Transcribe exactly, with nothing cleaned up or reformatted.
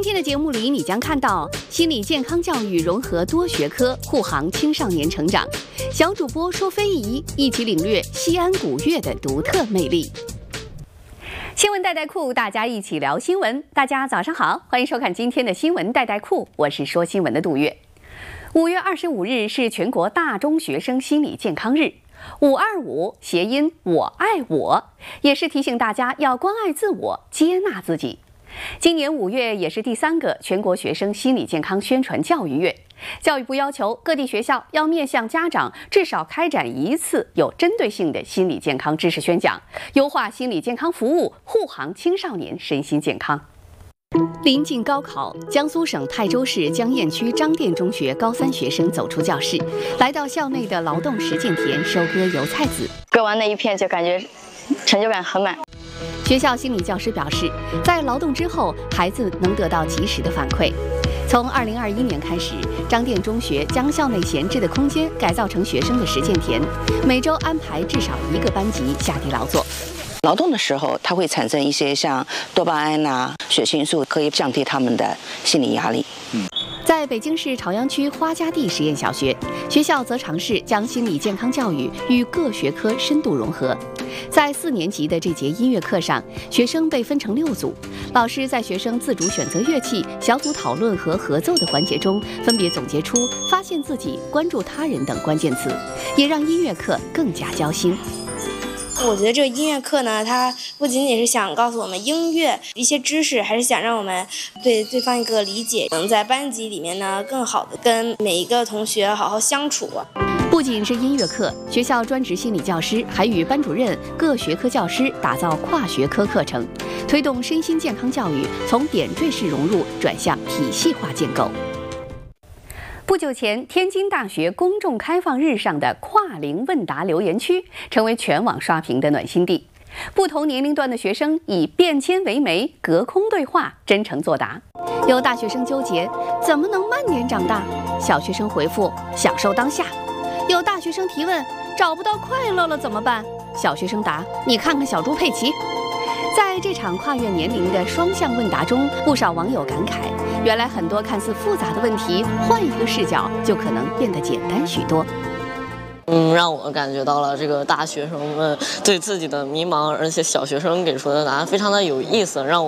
今天的节目里，你将看到心理健康教育融合多学科，护航青少年成长。小主播说非遗，一起领略西安古乐的独特魅力。新闻带带库，大家一起聊新闻。大家早上好，欢迎收看今天的新闻带带库，我是说新闻的杜月。五月二十五日是全国大中学生心理健康日。五二五谐音我爱我，也是提醒大家要关爱自我，接纳自己。今年五月也是第三个全国学生心理健康宣传教育月。教育部要求各地学校要面向家长至少开展一次有针对性的心理健康知识宣讲，优化心理健康服务，护航青少年身心健康。临近高考，江苏省泰州市江堰区张店中学高三学生走出教室，来到校内的劳动实践田收割油菜籽， 割完那一片就感觉成就感很满。 学校心理教师表示，在劳动之后，孩子能得到及时的反馈。从二零二一年开始，张店中学将校内闲置的空间改造成学生的实践田，每周安排至少一个班级下地劳作。 劳动的时候，它会产生一些像多巴胺啊、血清素，可以降低他们的心理压力。嗯。 在北京市朝阳区花家地实验小学，学校则尝试将心理健康教育与各学科深度融合。在四年级的这节音乐课上，学生被分成六组，老师在学生自主选择乐器、小组讨论和合奏的环节中，分别总结出发现自己、关注他人等关键词，也让音乐课更加交心。 我觉得这个音乐课呢，它不仅仅是想告诉我们音乐一些知识，还是想让我们对对方一个理解，能在班级里面呢更好的跟每一个同学好好相处。 不仅是音乐课，学校专职心理教师还与班主任、各学科教师打造跨学科课程，推动身心健康教育从点缀式融入转向体系化建构。不久前，天津大学公众开放日上的跨龄问答留言区成为全网刷屏的暖心地。不同年龄段的学生以便签为媒，隔空对话，真诚作答。有大学生纠结怎么能慢点长大，小学生回复享受当下。有大学生提问找不到快乐了怎么办，小学生答你看看小猪佩奇。在这场跨越年龄的双向问答中，不少网友感慨，原来很多看似复杂的问题，换一个视角就可能变得简单许多。 嗯，让我感觉到了这个大学生们对自己的迷茫，而且小学生给出的答案非常的有意思，让我